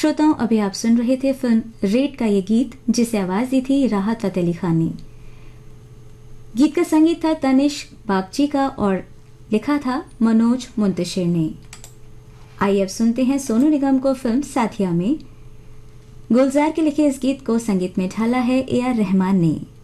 श्रोताओं, अभी आप सुन रहे थे फिल्म रेड का ये गीत, जिसे आवाज दी थी राहत फतेह अली खान ने। गीत का संगीत था तनिष्क बागची का और लिखा था मनोज मुंतशिर ने। आइए अब सुनते हैं सोनू निगम को फिल्म साथिया में। गुलजार के लिखे इस गीत को संगीत में ढाला है AR रहमान ने।